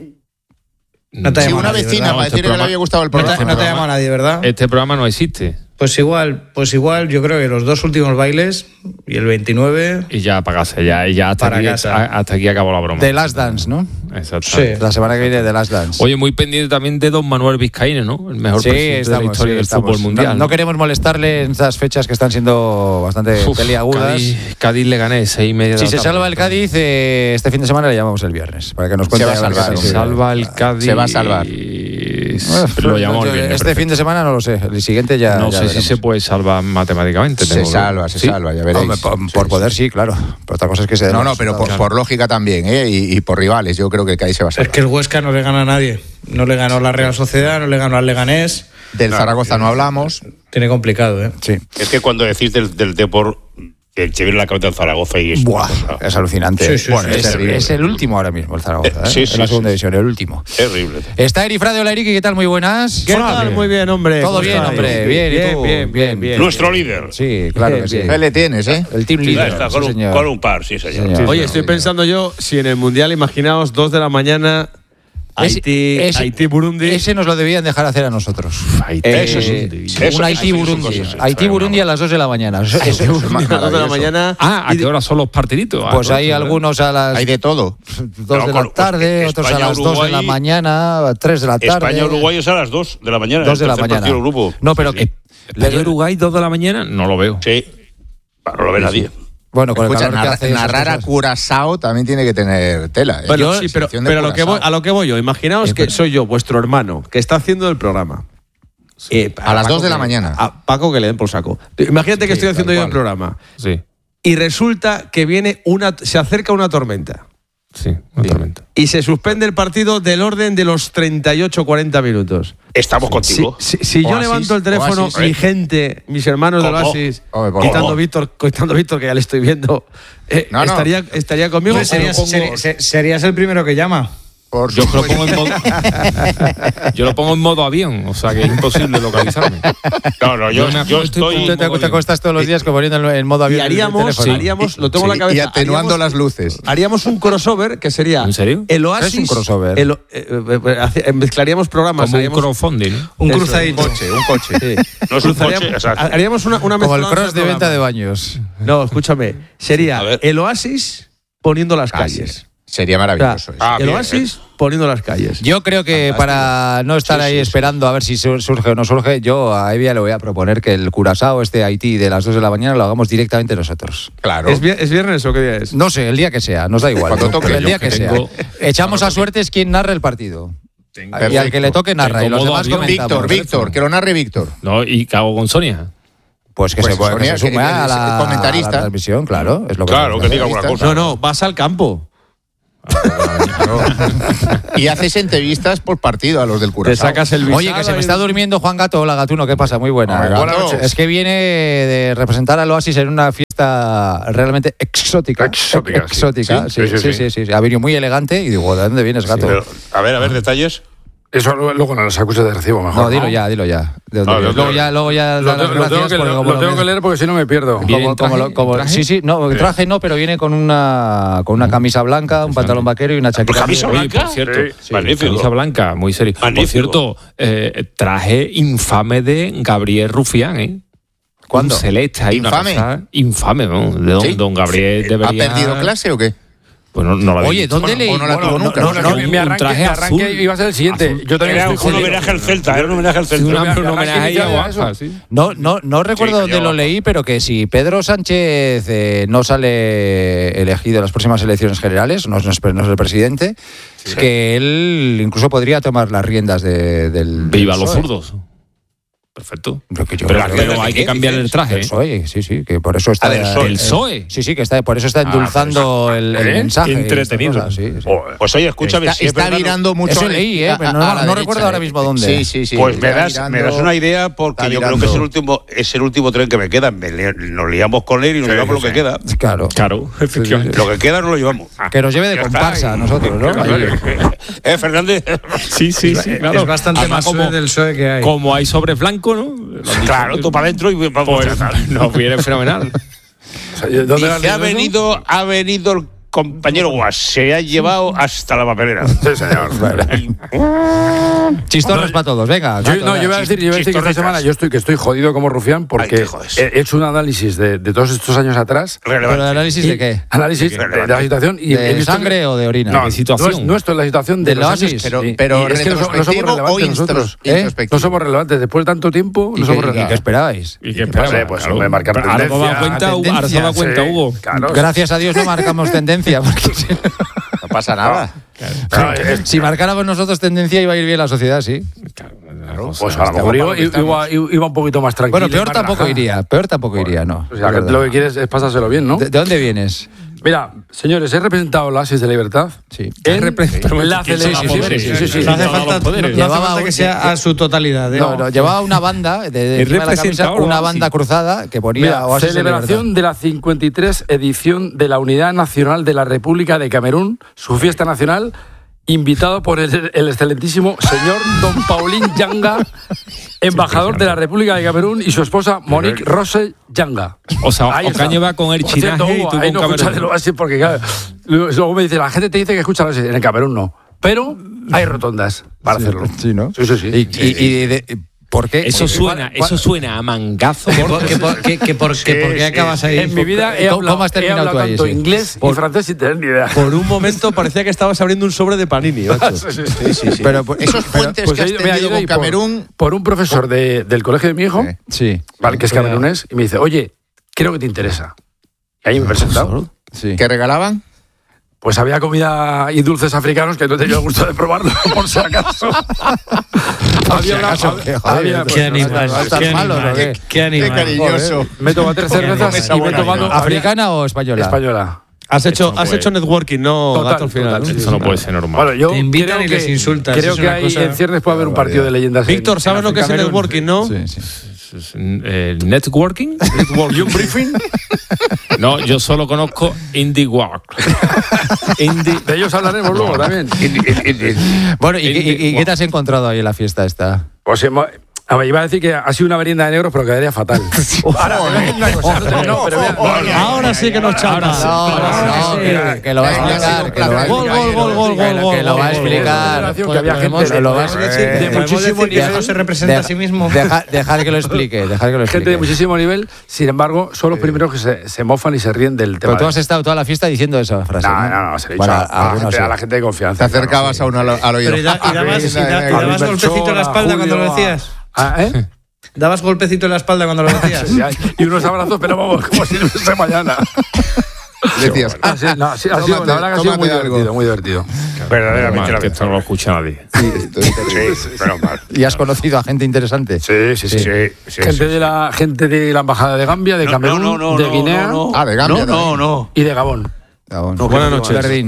[SPEAKER 4] No te ha
[SPEAKER 2] Sí,
[SPEAKER 4] llamado
[SPEAKER 2] una
[SPEAKER 4] nadie,
[SPEAKER 2] vecina
[SPEAKER 4] ¿verdad?
[SPEAKER 2] para
[SPEAKER 5] Este
[SPEAKER 2] decirle que le
[SPEAKER 5] programa-
[SPEAKER 2] había gustado el
[SPEAKER 4] No te,
[SPEAKER 2] programa.
[SPEAKER 4] no te ha llamado nadie, ¿verdad?
[SPEAKER 5] Este programa no existe.
[SPEAKER 4] Pues igual, pues igual, yo creo que los dos últimos bailes y el veintinueve.
[SPEAKER 5] Y ya para casa, ya, ya hasta,
[SPEAKER 4] Para
[SPEAKER 5] aquí,
[SPEAKER 4] casa.
[SPEAKER 5] a- hasta aquí acabó la broma.
[SPEAKER 3] The Last Dance, ¿no?
[SPEAKER 5] Exacto.
[SPEAKER 4] Sí.
[SPEAKER 3] La semana que viene The Last Dance.
[SPEAKER 5] Oye, muy pendiente también de don Manuel Vizcaíno, ¿no? El mejor
[SPEAKER 3] sí,
[SPEAKER 5] presidente
[SPEAKER 3] estamos,
[SPEAKER 5] de la historia
[SPEAKER 3] sí,
[SPEAKER 5] del
[SPEAKER 3] estamos.
[SPEAKER 5] fútbol mundial.
[SPEAKER 3] No, no queremos molestarle en estas fechas que están siendo bastante
[SPEAKER 5] Uf,
[SPEAKER 3] peliagudas.
[SPEAKER 5] Cádiz, Cádiz le gané seis y media de
[SPEAKER 3] Si
[SPEAKER 5] la
[SPEAKER 3] se
[SPEAKER 5] tarde.
[SPEAKER 3] salva el Cádiz, eh, este fin de semana le llamamos el viernes, para que nos cuente.
[SPEAKER 2] Se va a
[SPEAKER 3] a ver qué
[SPEAKER 2] salvar,
[SPEAKER 3] tal
[SPEAKER 5] Se
[SPEAKER 3] se-
[SPEAKER 5] salva el Cádiz.
[SPEAKER 2] Se va a salvar.
[SPEAKER 5] y
[SPEAKER 3] Uf,
[SPEAKER 5] Lo llamamos el
[SPEAKER 3] yo-
[SPEAKER 5] viernes.
[SPEAKER 3] Este
[SPEAKER 5] perfecto.
[SPEAKER 3] fin de semana no lo sé, el siguiente ya.
[SPEAKER 5] No
[SPEAKER 3] ya
[SPEAKER 5] sé si
[SPEAKER 3] veremos.
[SPEAKER 5] se puede salvar matemáticamente.
[SPEAKER 2] Se
[SPEAKER 5] tengo que-
[SPEAKER 2] salva, se
[SPEAKER 5] ¿Sí?
[SPEAKER 2] salva, ya veréis.
[SPEAKER 3] Hombre, por,
[SPEAKER 2] Sí,
[SPEAKER 3] por
[SPEAKER 2] sí.
[SPEAKER 3] poder sí, claro. Pero otra cosa es que se.
[SPEAKER 2] No, no, pero por,
[SPEAKER 3] Claro.
[SPEAKER 2] por lógica también, ¿eh? Y, y por rivales. Yo creo que el Cádiz se va a
[SPEAKER 4] Es
[SPEAKER 2] salvar.
[SPEAKER 4] que el Huesca no le gana a nadie. No le ganó la Real Sociedad, no le ganó al Leganés.
[SPEAKER 2] Del Zaragoza no hablamos.
[SPEAKER 4] Tiene complicado, ¿eh?
[SPEAKER 3] Sí.
[SPEAKER 1] Es que cuando decís del, del Depor, que se viene la cabeza del Zaragoza y es
[SPEAKER 3] Buah,
[SPEAKER 1] una cosa
[SPEAKER 3] es alucinante.
[SPEAKER 4] Sí, sí,
[SPEAKER 3] bueno,
[SPEAKER 4] sí,
[SPEAKER 3] es,
[SPEAKER 4] es
[SPEAKER 2] terrible.
[SPEAKER 3] es el último ahora mismo, el Zaragoza.
[SPEAKER 1] Eh,
[SPEAKER 3] ¿eh?
[SPEAKER 1] sí,
[SPEAKER 3] en
[SPEAKER 1] sí,
[SPEAKER 3] la
[SPEAKER 1] sí,
[SPEAKER 3] segunda
[SPEAKER 1] sí.
[SPEAKER 3] división, el último.
[SPEAKER 1] terrible.
[SPEAKER 3] Está Eri Frade, hola Eriki, ¿qué tal? Muy buenas.
[SPEAKER 6] ¿Qué tal? Muy bien, hombre.
[SPEAKER 3] Todo
[SPEAKER 6] ¿Cómo
[SPEAKER 3] bien,
[SPEAKER 6] estáis?
[SPEAKER 3] hombre. Bien, ¿y tú?
[SPEAKER 6] bien, bien, bien.
[SPEAKER 1] Nuestro líder.
[SPEAKER 3] Sí, claro
[SPEAKER 6] Bien,
[SPEAKER 3] que sí.
[SPEAKER 6] bien.
[SPEAKER 2] ¿Qué le tienes, eh?
[SPEAKER 3] El team
[SPEAKER 1] Ya
[SPEAKER 3] leader.
[SPEAKER 1] está,
[SPEAKER 3] sí,
[SPEAKER 1] con, un,
[SPEAKER 3] señor.
[SPEAKER 1] con un par, sí, señor.
[SPEAKER 3] Señor.
[SPEAKER 6] Oye, estoy pensando yo, si en el Mundial, imaginaos, dos de la mañana,
[SPEAKER 3] Ese-
[SPEAKER 6] Haití,
[SPEAKER 3] ese-
[SPEAKER 6] Haití, Burundi.
[SPEAKER 3] Ese nos lo debían dejar hacer a nosotros.
[SPEAKER 5] Haití,
[SPEAKER 6] Eh,
[SPEAKER 5] eso sí.
[SPEAKER 1] Eso-
[SPEAKER 3] un Haití
[SPEAKER 1] eso sí son
[SPEAKER 3] Burundi.
[SPEAKER 1] cosas,
[SPEAKER 3] Haití
[SPEAKER 1] eso,
[SPEAKER 3] Burundi
[SPEAKER 1] no.
[SPEAKER 3] a las dos de la mañana. Eso- eso-
[SPEAKER 2] Eso es
[SPEAKER 6] a las dos de la
[SPEAKER 2] maravilloso.
[SPEAKER 6] mañana.
[SPEAKER 5] Ah, ¿a
[SPEAKER 6] y
[SPEAKER 5] qué
[SPEAKER 6] de-
[SPEAKER 5] hora son los partiditos? Ah,
[SPEAKER 3] Pues hay
[SPEAKER 5] correcto,
[SPEAKER 3] algunos a las
[SPEAKER 2] Hay de todo.
[SPEAKER 3] dos de
[SPEAKER 1] No,
[SPEAKER 3] la
[SPEAKER 1] con-
[SPEAKER 3] tarde,
[SPEAKER 1] pues,
[SPEAKER 3] otros a
[SPEAKER 1] España,
[SPEAKER 3] las dos de la
[SPEAKER 1] Uruguay-
[SPEAKER 3] mañana, a tres de la tarde.
[SPEAKER 1] España-Uruguay es a las dos de la mañana.
[SPEAKER 3] dos de
[SPEAKER 1] el
[SPEAKER 3] la
[SPEAKER 1] tercer
[SPEAKER 3] mañana.
[SPEAKER 1] partido del grupo.
[SPEAKER 3] No, pero
[SPEAKER 1] Sí, sí.
[SPEAKER 3] que
[SPEAKER 5] ¿España Uruguay, dos de la mañana? No lo veo.
[SPEAKER 1] Sí, no lo ve nadie.
[SPEAKER 3] bueno, con
[SPEAKER 2] Escucha,
[SPEAKER 3] el calor que
[SPEAKER 2] narra-
[SPEAKER 3] hace esas
[SPEAKER 2] narrar a
[SPEAKER 3] cosas.
[SPEAKER 2] Curazao también tiene que tener tela. ¿eh?
[SPEAKER 6] Bueno,
[SPEAKER 2] Yo,
[SPEAKER 6] sí, pero,
[SPEAKER 2] selección de
[SPEAKER 6] pero lo que voy,
[SPEAKER 2] Curazao.
[SPEAKER 6] a lo que voy yo, imaginaos que soy yo, vuestro hermano, que está haciendo el programa. Eh,
[SPEAKER 2] A las
[SPEAKER 6] Paco
[SPEAKER 2] dos de la
[SPEAKER 6] que-
[SPEAKER 2] mañana.
[SPEAKER 6] A Paco que le den por saco. Imagínate que
[SPEAKER 2] Sí,
[SPEAKER 6] estoy haciendo
[SPEAKER 2] tal
[SPEAKER 6] yo el
[SPEAKER 2] cual.
[SPEAKER 6] programa
[SPEAKER 5] Sí,
[SPEAKER 6] y resulta que viene una, se acerca una tormenta
[SPEAKER 5] sí, una tormenta.
[SPEAKER 6] y se suspende el partido del orden de los treinta y ocho cuarenta minutos.
[SPEAKER 1] Estamos
[SPEAKER 6] Si,
[SPEAKER 1] contigo.
[SPEAKER 6] si- si yo
[SPEAKER 2] Oasis,
[SPEAKER 6] levanto el teléfono,
[SPEAKER 2] Oasis.
[SPEAKER 6] mi gente, mis hermanos del
[SPEAKER 1] ¿Cómo?
[SPEAKER 6] Oasis,
[SPEAKER 2] Hombre, por
[SPEAKER 6] quitando
[SPEAKER 1] favor.
[SPEAKER 6] Víctor, quitando Víctor, que ya le estoy viendo, eh,
[SPEAKER 2] No, no.
[SPEAKER 6] estaría, estaría conmigo.
[SPEAKER 4] Hombre, serías,
[SPEAKER 6] o pongo-
[SPEAKER 4] seri- se- serías el primero que llama.
[SPEAKER 2] Por
[SPEAKER 5] Yo lo
[SPEAKER 2] supuesto.
[SPEAKER 5] pongo en modo, yo lo pongo en modo avión, o sea que es imposible localizarme.
[SPEAKER 1] No, no, yo,
[SPEAKER 5] Yo me
[SPEAKER 1] yo
[SPEAKER 5] acuesto y
[SPEAKER 1] estoy.
[SPEAKER 3] Tú te, te acostas todos los días como poniendo en modo
[SPEAKER 6] y
[SPEAKER 3] avión. el
[SPEAKER 6] haríamos,
[SPEAKER 3] teléfono.
[SPEAKER 6] haríamos, lo tengo en
[SPEAKER 2] Sí,
[SPEAKER 6] la cabeza.
[SPEAKER 2] y atenuando
[SPEAKER 6] haríamos-
[SPEAKER 2] las luces.
[SPEAKER 6] Haríamos un crossover que sería.
[SPEAKER 5] ¿En serio?
[SPEAKER 6] El Oasis.
[SPEAKER 3] ¿Qué es un crossover?
[SPEAKER 6] el- eh, eh, eh, hace- mezclaríamos programas.
[SPEAKER 5] Como un
[SPEAKER 6] haríamos-
[SPEAKER 5] crowdfunding, ¿no?
[SPEAKER 4] Un
[SPEAKER 6] Eso,
[SPEAKER 4] cruzadito.
[SPEAKER 2] Un coche, un coche.
[SPEAKER 6] Sí.
[SPEAKER 1] No es un coche,
[SPEAKER 6] Cruzaríamos-
[SPEAKER 1] exacto.
[SPEAKER 6] haríamos una, una
[SPEAKER 3] Como el
[SPEAKER 6] mezcla
[SPEAKER 3] cross de venta de baños.
[SPEAKER 6] No, escúchame. Sería
[SPEAKER 1] A ver.
[SPEAKER 6] el Oasis poniendo las
[SPEAKER 2] Así
[SPEAKER 6] calles.
[SPEAKER 2] es. Sería
[SPEAKER 6] O sea,
[SPEAKER 2] maravilloso eso.
[SPEAKER 1] Ah,
[SPEAKER 6] el
[SPEAKER 1] bien,
[SPEAKER 6] Oasis poniendo las calles.
[SPEAKER 3] Yo creo que
[SPEAKER 2] Fantástico.
[SPEAKER 3] para no estar
[SPEAKER 1] Sí,
[SPEAKER 3] ahí
[SPEAKER 1] sí,
[SPEAKER 3] esperando a ver si sur- surge o no surge, yo a Evia le voy a proponer que el Curazao, este Haití de las dos de la mañana, lo hagamos directamente nosotros.
[SPEAKER 2] Claro.
[SPEAKER 6] ¿Es, vier- ¿Es viernes o qué día es?
[SPEAKER 3] No sé, el día que sea, nos da igual.
[SPEAKER 2] Cuando toque.
[SPEAKER 3] el día
[SPEAKER 5] Yo
[SPEAKER 3] que sea.
[SPEAKER 5] tengo-
[SPEAKER 3] Echamos a suertes quien narre el partido. Y al
[SPEAKER 2] Perfecto.
[SPEAKER 3] que le toque narra.
[SPEAKER 5] Tengo
[SPEAKER 3] Y los
[SPEAKER 5] modo
[SPEAKER 3] demás
[SPEAKER 5] avión.
[SPEAKER 3] comentamos.
[SPEAKER 2] Víctor, Víctor, que lo narre Víctor.
[SPEAKER 5] No, y ¿qué hago con Sonia?
[SPEAKER 3] Pues que
[SPEAKER 2] Pues
[SPEAKER 3] se, puede, que
[SPEAKER 2] Sonia,
[SPEAKER 3] se sume
[SPEAKER 2] que-
[SPEAKER 3] a la,
[SPEAKER 2] que es comentarista.
[SPEAKER 3] a la transmisión, claro. Es lo que
[SPEAKER 1] Claro, que diga alguna
[SPEAKER 2] Comentarista.
[SPEAKER 1] cosa.
[SPEAKER 6] No, no, vas al campo.
[SPEAKER 2] Y haces entrevistas por partido a los del Curazao.
[SPEAKER 6] Te sacas el visado.
[SPEAKER 3] Oye, que se me
[SPEAKER 6] y-
[SPEAKER 3] está durmiendo Juan Gato. Hola, Gatuno, ¿qué pasa? Muy buena.
[SPEAKER 2] Hola, Buenas noches.
[SPEAKER 3] Es que viene de representar al Oasis en una fiesta realmente exótica.
[SPEAKER 7] Exótica,
[SPEAKER 3] Ex- exótica,
[SPEAKER 7] sí.
[SPEAKER 3] sí, sí,
[SPEAKER 7] Sí, sí,
[SPEAKER 3] sí,
[SPEAKER 7] sí.
[SPEAKER 3] sí. Ha venido muy elegante y digo, ¿de dónde vienes, Gato?
[SPEAKER 1] Pero, a ver, a ver, detalles.
[SPEAKER 7] Eso luego no los acuses de recibo, mejor.
[SPEAKER 3] No, dilo ya, dilo ya. ¿De dónde
[SPEAKER 1] Ah,
[SPEAKER 3] vienes?
[SPEAKER 1] ¿de
[SPEAKER 3] luego
[SPEAKER 1] dónde?
[SPEAKER 3] ya, luego ya
[SPEAKER 7] Lo,
[SPEAKER 3] da las
[SPEAKER 7] tengo- lo tengo
[SPEAKER 3] gracias
[SPEAKER 7] que,
[SPEAKER 3] por
[SPEAKER 7] lo,
[SPEAKER 3] como
[SPEAKER 7] lo tengo
[SPEAKER 3] ves.
[SPEAKER 7] que leer porque si no me pierdo.
[SPEAKER 5] Bien.
[SPEAKER 3] Como, como, lo- como-
[SPEAKER 5] ¿Traje?
[SPEAKER 3] sí, sí, no, traje no, pero viene con una con una camisa blanca, un pantalón vaquero y una chaqueta.
[SPEAKER 1] ¿Camisa
[SPEAKER 5] Oye,
[SPEAKER 1] blanca?
[SPEAKER 5] por cierto,
[SPEAKER 7] Sí.
[SPEAKER 1] Magnífico.
[SPEAKER 5] camisa blanca, muy serio.
[SPEAKER 1] Magnífico.
[SPEAKER 5] Por cierto, eh, traje infame de Gabriel Rufián, ¿eh?
[SPEAKER 3] ¿Cuándo?
[SPEAKER 5] Un celeste ahí, una
[SPEAKER 2] ¿Infame?
[SPEAKER 5] cosa infame, ¿no? De don,
[SPEAKER 2] ¿Sí?
[SPEAKER 5] don Gabriel
[SPEAKER 2] ¿Ha
[SPEAKER 5] debería...
[SPEAKER 2] perdido clase o qué?
[SPEAKER 5] Pues no, no lo había
[SPEAKER 3] Oye,
[SPEAKER 5] visto.
[SPEAKER 3] ¿dónde
[SPEAKER 2] Bueno,
[SPEAKER 3] leí?
[SPEAKER 2] o no la tuvo
[SPEAKER 3] Bueno,
[SPEAKER 2] nunca.
[SPEAKER 3] no, no,
[SPEAKER 7] No,
[SPEAKER 3] no,
[SPEAKER 7] mi,
[SPEAKER 5] un
[SPEAKER 7] mi arranque,
[SPEAKER 5] traje
[SPEAKER 7] mi arranque
[SPEAKER 5] azul.
[SPEAKER 7] iba a ser el siguiente.
[SPEAKER 5] Azul.
[SPEAKER 7] Yo también
[SPEAKER 1] Era un
[SPEAKER 7] estoy jodido.
[SPEAKER 1] homenaje al Celta, era un homenaje al
[SPEAKER 5] Sí,
[SPEAKER 1] Celta.
[SPEAKER 5] una-
[SPEAKER 7] Pero
[SPEAKER 5] un
[SPEAKER 7] mi
[SPEAKER 5] homenaje
[SPEAKER 7] arranque
[SPEAKER 5] ahí a
[SPEAKER 7] inicial era
[SPEAKER 5] Guapa,
[SPEAKER 7] eso.
[SPEAKER 5] sí.
[SPEAKER 3] No, no, no recuerdo
[SPEAKER 1] Sí,
[SPEAKER 3] dónde
[SPEAKER 1] yo-
[SPEAKER 3] lo leí, pero que si Pedro Sánchez eh, no sale elegido en las próximas elecciones generales, no, es- no es, no es el presidente, que él incluso podría tomar las riendas de, del.
[SPEAKER 5] Viva
[SPEAKER 3] del
[SPEAKER 5] los
[SPEAKER 3] PSOE.
[SPEAKER 5] zurdos. Perfecto.
[SPEAKER 3] Lo que yo
[SPEAKER 5] Pero,
[SPEAKER 3] creo
[SPEAKER 5] pero
[SPEAKER 3] que-
[SPEAKER 5] hay que
[SPEAKER 1] ¿qué
[SPEAKER 5] cambiar el
[SPEAKER 1] dices?
[SPEAKER 5] traje.
[SPEAKER 3] Del P S O E, sí, sí, que por eso está.
[SPEAKER 1] Ah, del P S O E.
[SPEAKER 5] ¿El P S O E?
[SPEAKER 3] Sí, sí, que está, por eso está endulzando el, el
[SPEAKER 7] ¿Eh?
[SPEAKER 3] mensaje. y estas
[SPEAKER 1] Entretenido.
[SPEAKER 3] cosas, sí, sí.
[SPEAKER 1] Pues oye, escúchame,
[SPEAKER 2] Está,
[SPEAKER 1] si es
[SPEAKER 2] está
[SPEAKER 1] verdad,
[SPEAKER 2] virando mucho.
[SPEAKER 3] Eso leí, ¿eh?
[SPEAKER 2] a-
[SPEAKER 3] Pero
[SPEAKER 2] a-
[SPEAKER 3] no-
[SPEAKER 2] a la
[SPEAKER 3] no recuerdo
[SPEAKER 2] derecha,
[SPEAKER 3] ahora
[SPEAKER 2] ¿eh?
[SPEAKER 3] mismo dónde.
[SPEAKER 2] Sí, sí, sí.
[SPEAKER 1] Pues me
[SPEAKER 2] está
[SPEAKER 1] das, me
[SPEAKER 2] virando-
[SPEAKER 1] das una idea porque
[SPEAKER 2] está
[SPEAKER 1] yo creo que es el
[SPEAKER 2] virando.
[SPEAKER 1] último es el último tren que me queda. Me li- nos liamos con él y nos
[SPEAKER 7] Sí,
[SPEAKER 1] llevamos
[SPEAKER 7] sí,
[SPEAKER 1] lo que queda.
[SPEAKER 3] Claro.
[SPEAKER 5] Claro, efectivamente.
[SPEAKER 1] Lo que queda no lo llevamos.
[SPEAKER 3] Que nos lleve de
[SPEAKER 1] Ya está.
[SPEAKER 3] comparsa a nosotros, ¿no?
[SPEAKER 1] ¿Eh, Fernández?
[SPEAKER 5] Sí, sí, sí, claro.
[SPEAKER 4] Es bastante
[SPEAKER 5] Además,
[SPEAKER 4] más
[SPEAKER 5] como,
[SPEAKER 4] suave del P S O E que hay.
[SPEAKER 5] como hay sobre blanco, ¿no? Lo han dicho.
[SPEAKER 1] Claro, tú para adentro y vamos
[SPEAKER 5] Pues
[SPEAKER 1] a
[SPEAKER 5] nos viene fenomenal.
[SPEAKER 7] O sea, ¿dónde has
[SPEAKER 1] Dice, ha
[SPEAKER 7] leído eso?
[SPEAKER 1] venido, ha venido el compañero Guas, se ha llevado hasta la papelera.
[SPEAKER 7] Sí, señor.
[SPEAKER 3] Chistorras para todos, venga.
[SPEAKER 7] Yo,
[SPEAKER 3] Gato,
[SPEAKER 7] no, yo voy a decir, yo voy a decir que esta
[SPEAKER 1] Chistorricas.
[SPEAKER 7] semana yo estoy que estoy jodido como Rufián
[SPEAKER 1] Ay,
[SPEAKER 7] porque
[SPEAKER 1] qué jodes.
[SPEAKER 7] he hecho un análisis de, de todos estos años atrás.
[SPEAKER 3] ¿Pero el
[SPEAKER 1] Relevante.
[SPEAKER 3] análisis
[SPEAKER 7] Y-
[SPEAKER 3] de qué?
[SPEAKER 7] Análisis de, de la situación y he
[SPEAKER 3] ¿De
[SPEAKER 7] visto
[SPEAKER 3] sangre
[SPEAKER 7] que-
[SPEAKER 3] o de orina?
[SPEAKER 7] No,
[SPEAKER 5] ¿Qué situación?
[SPEAKER 7] no es, no esto es la situación de
[SPEAKER 3] ¿Del
[SPEAKER 7] los
[SPEAKER 3] Oasis?
[SPEAKER 7] años.
[SPEAKER 2] Pero,
[SPEAKER 7] Sí.
[SPEAKER 2] pero
[SPEAKER 7] Y es que no, so- no somos
[SPEAKER 2] retrospectivo o
[SPEAKER 7] relevantes
[SPEAKER 2] instros-
[SPEAKER 7] nosotros. ¿eh?
[SPEAKER 2] introspectivo.
[SPEAKER 7] No somos relevantes. Después de tanto tiempo,
[SPEAKER 3] ¿Y
[SPEAKER 7] no
[SPEAKER 3] qué,
[SPEAKER 7] somos
[SPEAKER 3] y qué
[SPEAKER 7] relevantes.
[SPEAKER 3] esperabais?
[SPEAKER 5] ¿Y qué
[SPEAKER 7] No sé, pues, hombre, marcar
[SPEAKER 5] Pero ahora se ha dado
[SPEAKER 7] tendencia,
[SPEAKER 5] cuenta, Hugo, ahora se ha dado
[SPEAKER 3] tendencia,
[SPEAKER 5] cuenta,
[SPEAKER 7] Sí,
[SPEAKER 5] Hugo.
[SPEAKER 7] claro.
[SPEAKER 3] Gracias a Dios no marcamos tendencia, porque si,
[SPEAKER 2] No pasa nada.
[SPEAKER 7] Claro, es-
[SPEAKER 3] si marcáramos nosotros tendencia iba a ir bien la sociedad, sí.
[SPEAKER 7] Pues a lo mejor iba, iba, iba un poquito más tranquilo.
[SPEAKER 3] Bueno, peor
[SPEAKER 7] más
[SPEAKER 3] tampoco
[SPEAKER 7] relajado.
[SPEAKER 3] iría, peor tampoco iría, no.
[SPEAKER 7] O sea, que lo que quieres es pasárselo bien, ¿no?
[SPEAKER 3] ¿De, de dónde vienes?
[SPEAKER 7] Mira, señores, he representado la Oasis de Libertad.
[SPEAKER 3] Sí.
[SPEAKER 7] En
[SPEAKER 5] representado-
[SPEAKER 7] la
[SPEAKER 5] ¿Quién
[SPEAKER 7] celebración.
[SPEAKER 5] son los poderes?
[SPEAKER 7] Sí, sí, sí.
[SPEAKER 4] No hace
[SPEAKER 5] Todos los
[SPEAKER 4] falta, no,
[SPEAKER 5] poderes.
[SPEAKER 4] no hace
[SPEAKER 3] Llevaba
[SPEAKER 4] falta
[SPEAKER 3] un-
[SPEAKER 4] que sea a su totalidad. ¿eh?
[SPEAKER 3] No, no, llevaba una banda, de, de
[SPEAKER 5] Es
[SPEAKER 3] encima de la camisa,
[SPEAKER 5] representador,
[SPEAKER 3] una
[SPEAKER 5] ¿no?
[SPEAKER 3] banda
[SPEAKER 5] Sí.
[SPEAKER 3] cruzada que ponía
[SPEAKER 7] Mira,
[SPEAKER 3] Oasis de
[SPEAKER 7] celebración de la cincuenta y tres edición de la Unidad Nacional de la República de Camerún, su fiesta nacional, invitado por el, el excelentísimo señor Don Paulín Yanga, embajador de la República de Camerún, y su esposa Monique Rose Yanga.
[SPEAKER 5] O sea,
[SPEAKER 7] Ahí está.
[SPEAKER 5] Ocaño va con el
[SPEAKER 7] Por cierto,
[SPEAKER 5] chinaje y
[SPEAKER 7] Hugo,
[SPEAKER 5] tú
[SPEAKER 7] ahí
[SPEAKER 5] con
[SPEAKER 7] no escuchas
[SPEAKER 5] Camerún.
[SPEAKER 7] el Oasis porque claro, luego luego me dice, la gente te dice que escucha el Oasis, en el Camerún no, pero hay rotondas para hacerlo.
[SPEAKER 3] Sí, ¿no?
[SPEAKER 7] Sí, sí, sí.
[SPEAKER 3] Y, y- y de- ¿por qué?
[SPEAKER 5] Eso
[SPEAKER 3] Porque-
[SPEAKER 5] suena,
[SPEAKER 3] ¿cuál-
[SPEAKER 5] eso suena a mangazo.
[SPEAKER 4] ¿Que por, que por- que- que por- que por qué acabas ahí?
[SPEAKER 7] En mi vida he
[SPEAKER 3] ¿Cómo-
[SPEAKER 7] hablado,
[SPEAKER 3] cómo has
[SPEAKER 7] he
[SPEAKER 3] terminado
[SPEAKER 7] hablado
[SPEAKER 3] tú ahí,
[SPEAKER 7] tanto
[SPEAKER 3] sí?
[SPEAKER 7] inglés y
[SPEAKER 6] Por-
[SPEAKER 7] francés sin tener ni idea.
[SPEAKER 6] Por un momento parecía que estabas abriendo un sobre de Panini, macho.
[SPEAKER 2] Sí, sí, sí.
[SPEAKER 3] Pero, pues,
[SPEAKER 2] Esos
[SPEAKER 3] pero-
[SPEAKER 2] puentes
[SPEAKER 7] Pues
[SPEAKER 2] que has
[SPEAKER 7] he ido- me ha
[SPEAKER 2] tenido
[SPEAKER 7] ido
[SPEAKER 2] con
[SPEAKER 7] y por-
[SPEAKER 2] Camerún.
[SPEAKER 7] Por un profesor de- del colegio de mi hijo,
[SPEAKER 2] Sí.
[SPEAKER 3] Sí,
[SPEAKER 7] vale, que es camerunés, y me dice, oye, creo que te interesa. Y ahí me he presentado.
[SPEAKER 3] sí.
[SPEAKER 2] ¿Qué regalaban?
[SPEAKER 7] Pues había comida y dulces africanos que no he tenido el gusto de probarlo, por si acaso. había una,
[SPEAKER 3] acaso, que, joder,
[SPEAKER 7] había-
[SPEAKER 3] pues,
[SPEAKER 4] Qué animal,
[SPEAKER 3] ¿va a estar
[SPEAKER 4] qué
[SPEAKER 3] malo,
[SPEAKER 4] animal,
[SPEAKER 3] ¿o qué?
[SPEAKER 4] qué- qué animal.
[SPEAKER 2] cariñoso.
[SPEAKER 7] Me he tomado tres cervezas y me he tomado
[SPEAKER 3] ¿Africana o española?
[SPEAKER 7] española.
[SPEAKER 6] Has hecho, has
[SPEAKER 5] puede.
[SPEAKER 6] hecho networking, no
[SPEAKER 7] Total,
[SPEAKER 6] gato al final.
[SPEAKER 7] total,
[SPEAKER 6] ¿no?
[SPEAKER 7] sí,
[SPEAKER 5] Eso no puede ser normal.
[SPEAKER 7] Bueno, yo
[SPEAKER 4] Te invitan
[SPEAKER 7] creo
[SPEAKER 4] y
[SPEAKER 7] que,
[SPEAKER 4] les insultas,
[SPEAKER 7] Creo
[SPEAKER 4] es
[SPEAKER 7] que
[SPEAKER 4] una
[SPEAKER 7] ahí
[SPEAKER 4] cosa-
[SPEAKER 7] en ciernes puede haber un partido de leyendas.
[SPEAKER 6] Víctor,
[SPEAKER 7] en-
[SPEAKER 6] ¿sabes
[SPEAKER 7] en
[SPEAKER 6] lo que es el
[SPEAKER 7] Camerún.
[SPEAKER 6] networking, no?
[SPEAKER 3] Sí, sí.
[SPEAKER 5] Eh, ¿Networking?
[SPEAKER 7] ¿Y un briefing?
[SPEAKER 5] No, yo solo conozco Indie Work. Indie.
[SPEAKER 7] De ellos hablaremos luego también.
[SPEAKER 3] Bueno, ¿y, qué- y- y qué te has encontrado ahí en la fiesta esta?
[SPEAKER 7] Pues hemos- a ver, iba a decir que ha sido una merienda de negros, pero quedaría fatal. Ahora, te voy a decir una cosa, no te- no, pero voy a- no,
[SPEAKER 6] Ahora sí que nos chapa.
[SPEAKER 3] No, no, que, que lo va a
[SPEAKER 2] Venga,
[SPEAKER 3] explicar.
[SPEAKER 2] sí,
[SPEAKER 3] Que lo va a
[SPEAKER 6] Gol, gol, gol, gol,
[SPEAKER 3] que lo-
[SPEAKER 6] gol,
[SPEAKER 3] que lo
[SPEAKER 6] gol,
[SPEAKER 3] va a
[SPEAKER 6] gol,
[SPEAKER 3] explicar.
[SPEAKER 7] que había gente de,
[SPEAKER 3] lo vas-
[SPEAKER 7] de
[SPEAKER 4] ¿Podemos
[SPEAKER 7] muchísimo
[SPEAKER 4] decir que eso
[SPEAKER 7] nivel.
[SPEAKER 4] se representa a sí mismo?
[SPEAKER 3] Deja- dejar que lo explique, dejar que lo
[SPEAKER 7] Gente de
[SPEAKER 3] explique.
[SPEAKER 7] muchísimo nivel, sin embargo, son los primeros que se, se mofan y se ríen del tema.
[SPEAKER 3] Pero tú has estado toda la fiesta diciendo esa frase.
[SPEAKER 7] No, no, no, se lo he dicho
[SPEAKER 3] Bueno,
[SPEAKER 7] a, a la
[SPEAKER 3] algunos
[SPEAKER 7] gente,
[SPEAKER 3] sí.
[SPEAKER 7] a la gente de
[SPEAKER 2] Te
[SPEAKER 7] confianza.
[SPEAKER 2] acercabas a uno al, al oído.
[SPEAKER 4] Pero y, da- y dabas, y da- y
[SPEAKER 7] A
[SPEAKER 4] dabas
[SPEAKER 7] Luis
[SPEAKER 4] golpecito en la
[SPEAKER 7] Melchor, a
[SPEAKER 4] espalda cuando lo
[SPEAKER 7] Julio, a-
[SPEAKER 4] decías.
[SPEAKER 7] Ah, ¿eh?
[SPEAKER 4] ¿Dabas golpecito en la espalda cuando lo decías?
[SPEAKER 7] Sí, hay- y unos abrazos, pero vamos, como si no fuese mañana.
[SPEAKER 2] Decías,
[SPEAKER 7] Ah, sí, no, sí, ha sido,
[SPEAKER 2] Tómate-
[SPEAKER 7] la verdad que ha sido muy
[SPEAKER 2] tómate algo.
[SPEAKER 7] divertido, muy divertido.
[SPEAKER 1] Verdaderamente.
[SPEAKER 5] Mal, que esto no lo escucha nadie.
[SPEAKER 1] Sí, pero mal.
[SPEAKER 3] Y has conocido a gente interesante.
[SPEAKER 7] Sí, sí, sí.
[SPEAKER 1] Sí, sí,
[SPEAKER 7] gente,
[SPEAKER 1] sí.
[SPEAKER 7] de la, gente de la Embajada de Gambia, de
[SPEAKER 1] No,
[SPEAKER 7] Camerún,
[SPEAKER 1] no, no,
[SPEAKER 7] de
[SPEAKER 1] no,
[SPEAKER 7] Guinea
[SPEAKER 1] no, no.
[SPEAKER 2] Ah, de Gambia
[SPEAKER 1] No, no, no.
[SPEAKER 7] y de Gabón.
[SPEAKER 3] Ah, bueno.
[SPEAKER 6] No, buenas noches.
[SPEAKER 3] Jardín.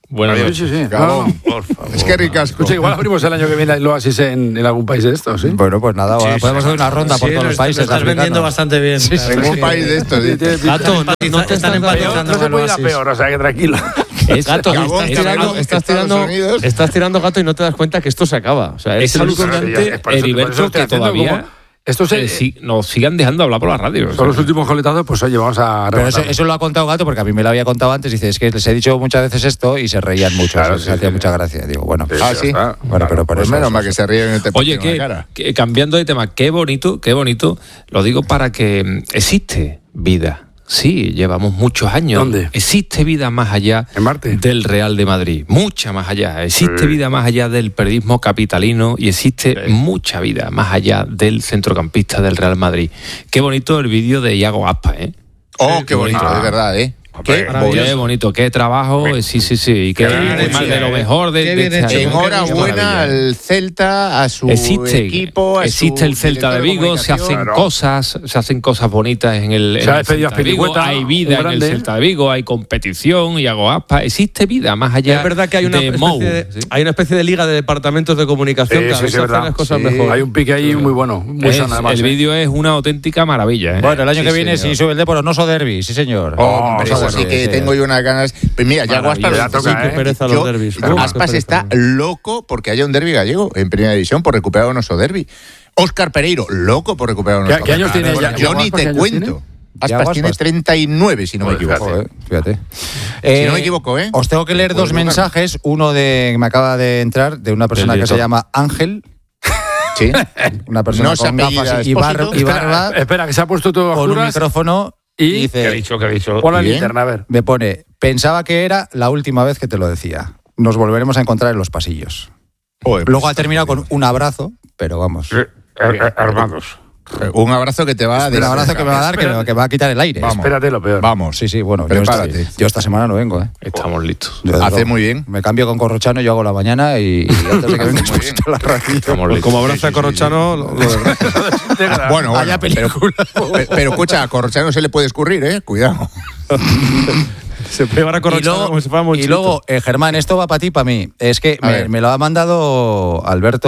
[SPEAKER 5] Buenas
[SPEAKER 7] Sí,
[SPEAKER 5] noches.
[SPEAKER 7] sí, sí.
[SPEAKER 2] Gabón.
[SPEAKER 1] Por favor.
[SPEAKER 2] Es que ricasco.
[SPEAKER 7] Escucha, igual abrimos el año que viene el Oasis en, en algún país de estos, ¿sí?
[SPEAKER 3] Bueno, pues nada, ahora podemos hacer una ronda por
[SPEAKER 4] Sí,
[SPEAKER 3] todos
[SPEAKER 4] lo
[SPEAKER 3] los
[SPEAKER 4] está-
[SPEAKER 3] países
[SPEAKER 4] lo estás
[SPEAKER 3] africanos.
[SPEAKER 4] vendiendo bastante bien.
[SPEAKER 7] Sí, sí,
[SPEAKER 4] Claro,
[SPEAKER 2] En
[SPEAKER 4] es
[SPEAKER 2] un
[SPEAKER 4] que-
[SPEAKER 2] país de estos.
[SPEAKER 7] Sí, tiene pinta.
[SPEAKER 6] Gato, no, no te
[SPEAKER 4] Están
[SPEAKER 6] estás
[SPEAKER 7] Peor,
[SPEAKER 4] empatizando
[SPEAKER 7] no se
[SPEAKER 4] con
[SPEAKER 7] puede ir a
[SPEAKER 4] Oasis.
[SPEAKER 7] peor, o sea que tranquilo.
[SPEAKER 5] Es,
[SPEAKER 6] Gato,
[SPEAKER 2] Gabón,
[SPEAKER 6] estás tirando,
[SPEAKER 2] Gabón,
[SPEAKER 6] estás,
[SPEAKER 2] Estados
[SPEAKER 6] tirando,
[SPEAKER 2] Unidos.
[SPEAKER 6] estás tirando gato y no te das cuenta que esto se acaba. O sea,
[SPEAKER 5] Es
[SPEAKER 6] el único-
[SPEAKER 5] alucinante,
[SPEAKER 7] Es por eso-
[SPEAKER 5] Heriberto,
[SPEAKER 7] por eso estoy
[SPEAKER 5] que
[SPEAKER 7] haciendo
[SPEAKER 5] todavía
[SPEAKER 7] como- Esto es,
[SPEAKER 5] eh, sí, nos sigan dejando hablar por la radio. o
[SPEAKER 7] son
[SPEAKER 5] sea.
[SPEAKER 7] los últimos coletazos, pues oye, vamos a
[SPEAKER 3] Pero eso,
[SPEAKER 7] rematar.
[SPEAKER 3] eso lo ha contado Gato porque a mí me lo había contado antes. Dice, es que les he dicho muchas veces esto y se reían mucho.
[SPEAKER 7] Claro,
[SPEAKER 3] se
[SPEAKER 7] sí,
[SPEAKER 3] hacía
[SPEAKER 7] sí.
[SPEAKER 3] mucha gracia. Digo, bueno,
[SPEAKER 7] Sí,
[SPEAKER 2] Ah,
[SPEAKER 7] ya
[SPEAKER 2] sí.
[SPEAKER 7] está.
[SPEAKER 3] bueno, pero por
[SPEAKER 2] Pues
[SPEAKER 3] eso.
[SPEAKER 2] menos mal que se ríen y te
[SPEAKER 5] Oye,
[SPEAKER 2] ponen
[SPEAKER 5] que,
[SPEAKER 2] la cara.
[SPEAKER 5] que cambiando de tema, qué bonito, qué bonito, lo digo para que mm, existe vida. Sí, llevamos muchos años.
[SPEAKER 7] ¿Dónde?
[SPEAKER 5] Existe vida más allá
[SPEAKER 7] ¿En Marte?
[SPEAKER 5] del Real de Madrid, mucha más allá. Existe
[SPEAKER 7] Sí.
[SPEAKER 5] vida más allá del periodismo capitalino y existe mucha vida más allá del centrocampista del Real Madrid. Qué bonito el vídeo de Iago Aspas, ¿eh?
[SPEAKER 2] Oh, qué bonito,
[SPEAKER 5] bonito.
[SPEAKER 2] es verdad, ¿eh? Qué
[SPEAKER 5] Qué
[SPEAKER 2] bonito.
[SPEAKER 5] bonito, qué trabajo, eh, sí, sí, sí, y qué,
[SPEAKER 4] Qué bien
[SPEAKER 5] qué
[SPEAKER 4] hecho,
[SPEAKER 5] mal de lo
[SPEAKER 4] eh.
[SPEAKER 5] mejor de,
[SPEAKER 4] Qué
[SPEAKER 5] de
[SPEAKER 4] bien
[SPEAKER 5] este
[SPEAKER 4] hecho.
[SPEAKER 5] año.
[SPEAKER 2] Enhorabuena
[SPEAKER 5] Qué maravilla.
[SPEAKER 2] al Celta, a su
[SPEAKER 5] Existe,
[SPEAKER 2] equipo, a
[SPEAKER 5] existe
[SPEAKER 2] su
[SPEAKER 5] el Celta de
[SPEAKER 2] director
[SPEAKER 5] Vigo, se hacen
[SPEAKER 2] comunicación.
[SPEAKER 5] cosas, se hacen cosas bonitas en el, en
[SPEAKER 7] Se ha
[SPEAKER 5] el
[SPEAKER 7] despedido
[SPEAKER 5] Celta de Vigo,
[SPEAKER 7] Azpilicueta,
[SPEAKER 5] hay
[SPEAKER 7] un
[SPEAKER 5] vida en el
[SPEAKER 7] grande.
[SPEAKER 5] Celta de Vigo, hay competición, Iago Aspas, existe vida más allá
[SPEAKER 6] es verdad que hay una,
[SPEAKER 5] de
[SPEAKER 6] especie
[SPEAKER 5] Mou.
[SPEAKER 6] de,
[SPEAKER 5] ¿sí?
[SPEAKER 6] hay una especie de liga de departamentos de comunicación
[SPEAKER 7] Sí,
[SPEAKER 6] que a
[SPEAKER 7] sí,
[SPEAKER 6] veces
[SPEAKER 7] sí,
[SPEAKER 6] hacen
[SPEAKER 7] verdad.
[SPEAKER 6] las cosas
[SPEAKER 2] Sí.
[SPEAKER 6] mejor.
[SPEAKER 7] Hay un pique ahí muy bueno, muy
[SPEAKER 5] Es-
[SPEAKER 7] sano además.
[SPEAKER 5] el
[SPEAKER 7] ¿eh?
[SPEAKER 5] vídeo es una auténtica maravilla, ¿eh?
[SPEAKER 3] Bueno, el año
[SPEAKER 2] Sí,
[SPEAKER 3] que viene
[SPEAKER 2] señor.
[SPEAKER 3] sí sube el Depor, no Derby, sí señor.
[SPEAKER 2] Hombre,
[SPEAKER 3] Oso
[SPEAKER 2] eso sí
[SPEAKER 3] derbi,
[SPEAKER 2] que tengo yo unas ganas. Pues mira, Yago Aspas,
[SPEAKER 7] Ya toca,
[SPEAKER 2] sí,
[SPEAKER 7] ¿eh?
[SPEAKER 2] que
[SPEAKER 6] pereza los
[SPEAKER 2] yo-
[SPEAKER 6] derbis.
[SPEAKER 2] Aspas
[SPEAKER 6] Uf, qué pereza.
[SPEAKER 2] está loco porque haya un derbi gallego en primera división por recuperar un oso derbi. Óscar Pereiro, loco por recuperar un
[SPEAKER 7] ¿Qué-
[SPEAKER 2] oso
[SPEAKER 7] qué años
[SPEAKER 2] derbi.
[SPEAKER 7] tiene ya-
[SPEAKER 2] Yo
[SPEAKER 7] Yago
[SPEAKER 2] ni
[SPEAKER 7] Aspas, qué
[SPEAKER 2] te
[SPEAKER 7] años
[SPEAKER 2] cuento.
[SPEAKER 7] tiene?
[SPEAKER 2] Aspas
[SPEAKER 3] Yago
[SPEAKER 2] tiene
[SPEAKER 3] Aspas.
[SPEAKER 2] treinta y nueve, si no me
[SPEAKER 7] Joder,
[SPEAKER 2] equivoco.
[SPEAKER 3] Joder, fíjate.
[SPEAKER 2] Si no me equivoco, ¿eh?
[SPEAKER 3] Os tengo que leer
[SPEAKER 2] Pues
[SPEAKER 3] dos
[SPEAKER 2] Lucas.
[SPEAKER 3] mensajes. Uno de que me acaba de entrar de una persona
[SPEAKER 5] Del
[SPEAKER 3] que se
[SPEAKER 5] director.
[SPEAKER 3] llama Ángel,
[SPEAKER 2] Sí.
[SPEAKER 3] una persona
[SPEAKER 2] No se
[SPEAKER 3] con
[SPEAKER 2] apellida
[SPEAKER 3] gafas y, bar-
[SPEAKER 2] Expósito.
[SPEAKER 3] y barba,
[SPEAKER 7] Espera, espera, que se ha puesto todo a
[SPEAKER 3] con un
[SPEAKER 7] oscuras
[SPEAKER 3] micrófono
[SPEAKER 7] y-
[SPEAKER 3] y
[SPEAKER 1] ¿Qué ha
[SPEAKER 3] dice,
[SPEAKER 1] dicho? ¿Qué ha dicho?
[SPEAKER 7] pon la
[SPEAKER 2] Bien.
[SPEAKER 7] linterna, a ver.
[SPEAKER 3] me pone, pensaba que era la última vez que te lo decía. Nos volveremos a encontrar en los pasillos.
[SPEAKER 2] Joder,
[SPEAKER 3] Luego ha terminado con un abrazo, pero vamos.
[SPEAKER 1] Eh, eh, Armados.
[SPEAKER 2] un abrazo que te va a
[SPEAKER 3] Un abrazo que me va a dar que, me- que va a quitar el aire.
[SPEAKER 2] Vamos.
[SPEAKER 7] Espérate lo peor.
[SPEAKER 2] Vamos.
[SPEAKER 3] Sí, sí, bueno. Yo
[SPEAKER 2] Prepárate.
[SPEAKER 3] esta, yo esta semana no vengo, ¿eh?
[SPEAKER 5] Estamos listos.
[SPEAKER 3] Desde
[SPEAKER 2] Hace
[SPEAKER 3] luego.
[SPEAKER 2] muy bien.
[SPEAKER 3] Me cambio con Corrochano, yo hago la mañana y, y antes de que venga
[SPEAKER 2] Muy bien.
[SPEAKER 3] a la radio.
[SPEAKER 5] Estamos
[SPEAKER 6] Pues
[SPEAKER 5] listos.
[SPEAKER 6] como abraza a Corrochano, lo- lo de-
[SPEAKER 2] Bueno, bueno,
[SPEAKER 3] Vaya
[SPEAKER 2] pero, pero, pero, escucha, a Corrochano se le puede escurrir, ¿eh? Cuidado.
[SPEAKER 6] se puede llevar a
[SPEAKER 3] Y
[SPEAKER 6] Corrochano
[SPEAKER 3] luego,
[SPEAKER 6] como si fuera
[SPEAKER 3] y
[SPEAKER 6] Monchito.
[SPEAKER 3] luego, eh, Germán, esto va para ti, para mí. Es que
[SPEAKER 2] A
[SPEAKER 3] me,
[SPEAKER 2] ver.
[SPEAKER 3] me lo ha mandado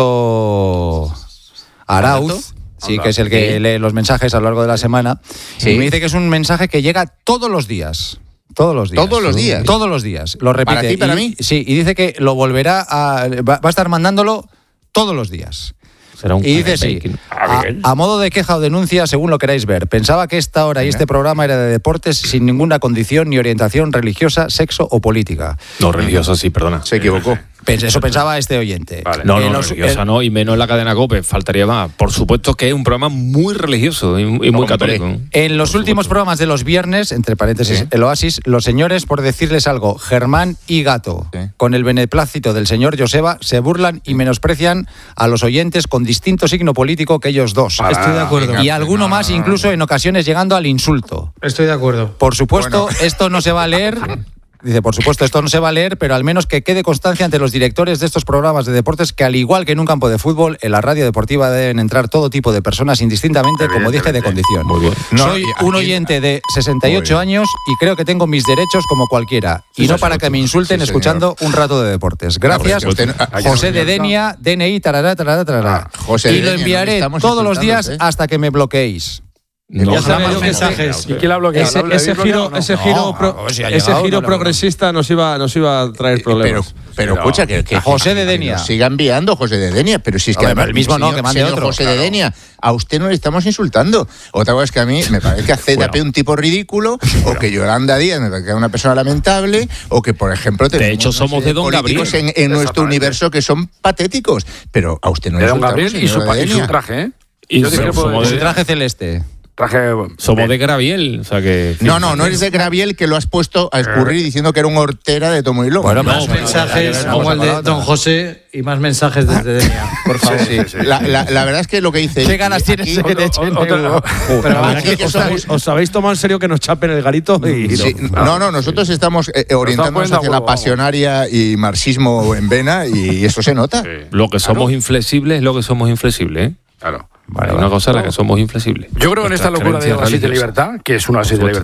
[SPEAKER 3] Alberto Arauz.
[SPEAKER 2] ¿Alberto?
[SPEAKER 3] Sí, que es el que
[SPEAKER 2] Sí.
[SPEAKER 3] lee los mensajes a lo largo de la semana.
[SPEAKER 2] Sí.
[SPEAKER 3] Y me dice que es un mensaje que llega todos los días. Todos los días.
[SPEAKER 2] ¿Todos los días?
[SPEAKER 3] Todos los días. Lo repite.
[SPEAKER 2] ¿Para ti, para
[SPEAKER 3] Y-
[SPEAKER 2] mí?
[SPEAKER 3] Sí, y dice que lo volverá a. Va, va a estar mandándolo todos los días.
[SPEAKER 5] Será un
[SPEAKER 3] Y dice sí,
[SPEAKER 5] baking.
[SPEAKER 3] a, a modo de queja o denuncia, según lo queráis ver. Pensaba que esta hora y este programa era de deportes sin ninguna condición ni orientación religiosa, sexo o política.
[SPEAKER 5] No, religioso sí, perdona.
[SPEAKER 2] Se equivocó.
[SPEAKER 3] Pens- Eso pensaba este oyente.
[SPEAKER 5] No,
[SPEAKER 3] Eh,
[SPEAKER 5] no,
[SPEAKER 3] los-
[SPEAKER 5] religiosa
[SPEAKER 3] eh,
[SPEAKER 5] no, y menos en la cadena COPE, faltaría más. Por supuesto que es un programa muy religioso y, y muy
[SPEAKER 2] Hombre.
[SPEAKER 5] católico. ¿no?
[SPEAKER 3] En los últimos programas de los viernes, entre paréntesis,
[SPEAKER 2] Sí.
[SPEAKER 3] el Oasis, los señores, por decirles algo, Germán y Gato,
[SPEAKER 2] Sí.
[SPEAKER 3] con el beneplácito del señor Joseba, se burlan y menosprecian a los oyentes con distinto signo político que ellos dos.
[SPEAKER 4] Estoy de acuerdo.
[SPEAKER 3] Y alguno más, incluso en ocasiones llegando al insulto.
[SPEAKER 4] Estoy de acuerdo.
[SPEAKER 3] Por supuesto, esto no se va a leer. Dice, por supuesto, esto no se va a leer, pero al menos que quede constancia ante los directores de estos programas de deportes que, al igual que en un campo de fútbol, en la radio deportiva deben entrar todo tipo de personas indistintamente, como dije, de condición.
[SPEAKER 5] Muy bien.
[SPEAKER 2] No,
[SPEAKER 3] Soy
[SPEAKER 2] y aquí-
[SPEAKER 3] un oyente de sesenta y ocho
[SPEAKER 2] Muy bien.
[SPEAKER 3] años y creo que tengo mis derechos como cualquiera. Y no para que me insulten
[SPEAKER 2] Sí, señor.
[SPEAKER 3] escuchando un rato de deportes. Gracias,
[SPEAKER 2] No, pero es que usted-
[SPEAKER 3] José de Denia, D N I, tarará, tarará, tarará.
[SPEAKER 2] Ah, José de
[SPEAKER 3] y lo
[SPEAKER 2] Denia, no
[SPEAKER 3] enviaré
[SPEAKER 2] estamos
[SPEAKER 3] todos los días
[SPEAKER 2] insultándote.
[SPEAKER 3] hasta que me bloqueéis.
[SPEAKER 5] No,
[SPEAKER 6] Ya sabía
[SPEAKER 5] no,
[SPEAKER 6] yo
[SPEAKER 5] no,
[SPEAKER 6] que mensajes.
[SPEAKER 7] ¿Y quién la ha bloqueado?
[SPEAKER 6] Ese,
[SPEAKER 7] ¿La- la
[SPEAKER 6] ese
[SPEAKER 7] habéis
[SPEAKER 6] giro,
[SPEAKER 7] bloqueado o no?
[SPEAKER 6] ese giro,
[SPEAKER 3] No,
[SPEAKER 6] pro-
[SPEAKER 3] a ver si ha
[SPEAKER 6] ese
[SPEAKER 3] llegado,
[SPEAKER 6] giro
[SPEAKER 3] no le-
[SPEAKER 6] progresista nos iba, nos iba a traer
[SPEAKER 2] Pero,
[SPEAKER 6] problemas.
[SPEAKER 2] pero escucha, que, que
[SPEAKER 3] José de
[SPEAKER 2] que
[SPEAKER 3] Denia.
[SPEAKER 2] nos siga enviando José de Denia, pero si es que
[SPEAKER 3] Hombre,
[SPEAKER 2] además,
[SPEAKER 3] el mismo no,
[SPEAKER 2] señor-
[SPEAKER 3] que mande
[SPEAKER 2] señor
[SPEAKER 3] otro,
[SPEAKER 2] José de
[SPEAKER 3] claro.
[SPEAKER 2] Denia, a usted no le estamos insultando. Otra cosa es que a mí me parece que a Z P un tipo ridículo, o que Yolanda Díaz me parece una persona lamentable, o que, por ejemplo, tenemos
[SPEAKER 5] hecho,
[SPEAKER 2] una
[SPEAKER 5] somos
[SPEAKER 2] serie
[SPEAKER 5] de Don
[SPEAKER 2] políticos
[SPEAKER 5] Gabriel.
[SPEAKER 2] en, en nuestro
[SPEAKER 7] Exactamente.
[SPEAKER 2] universo que son patéticos. Pero a usted no le
[SPEAKER 7] De Don
[SPEAKER 2] insultamos,
[SPEAKER 7] Gabriel y su,
[SPEAKER 2] señor
[SPEAKER 7] pa-
[SPEAKER 2] de
[SPEAKER 7] y su
[SPEAKER 2] Denia.
[SPEAKER 7] traje, ¿eh?
[SPEAKER 5] Y
[SPEAKER 7] Yo
[SPEAKER 5] so-
[SPEAKER 7] discrepo
[SPEAKER 5] somos
[SPEAKER 7] de-
[SPEAKER 3] El traje celeste.
[SPEAKER 7] traje.
[SPEAKER 5] Somos de Graviel, o sea que...
[SPEAKER 2] No, no, no eres de Graviel que lo has puesto a escurrir diciendo que era un hortera de Tomo y Lomo.
[SPEAKER 3] Bueno,
[SPEAKER 2] No,
[SPEAKER 3] más
[SPEAKER 2] pero-
[SPEAKER 4] Mensajes
[SPEAKER 3] no,
[SPEAKER 4] como el de
[SPEAKER 3] no, no.
[SPEAKER 4] Don José y más mensajes desde Denia, por favor.
[SPEAKER 2] Sí, sí. La, la- la verdad es que lo que dice.
[SPEAKER 3] ¿Qué ganas tienes
[SPEAKER 2] aquí-
[SPEAKER 3] de que te echen
[SPEAKER 7] otra-
[SPEAKER 3] de-
[SPEAKER 7] otra-
[SPEAKER 6] Pero la verdad
[SPEAKER 2] aquí
[SPEAKER 6] que
[SPEAKER 2] que
[SPEAKER 6] os,
[SPEAKER 2] somos-
[SPEAKER 6] habéis, os habéis tomado en serio que nos chapen el garito y
[SPEAKER 2] Sí, no, no, nosotros estamos eh, eh, orientándonos
[SPEAKER 7] poniendo a
[SPEAKER 2] hacia la
[SPEAKER 7] huevo, vamos.
[SPEAKER 2] pasionaria y marxismo en vena y eso se nota.
[SPEAKER 5] Lo que somos inflexibles es lo que somos inflexibles, ¿eh?
[SPEAKER 7] Claro.
[SPEAKER 5] Hay una cosa en la que somos inflexibles.
[SPEAKER 7] Yo creo que en esta
[SPEAKER 5] Nuestras
[SPEAKER 7] locura de
[SPEAKER 5] creencias
[SPEAKER 7] oasis de
[SPEAKER 5] religiosas.
[SPEAKER 7] libertad, que es una oasis de libertad,